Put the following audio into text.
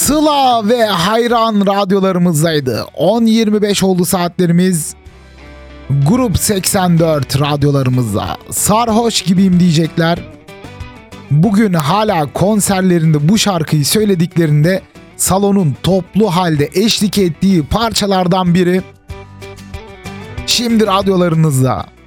Sıla ve Hayran radyolarımızdaydı. 10.25 oldu saatlerimiz. Grup 84 radyolarımızda. Sarhoş gibiyim diyecekler. Bugün hala konserlerinde bu şarkıyı söylediklerinde salonun toplu halde eşlik ettiği parçalardan biri. Şimdi radyolarınızda.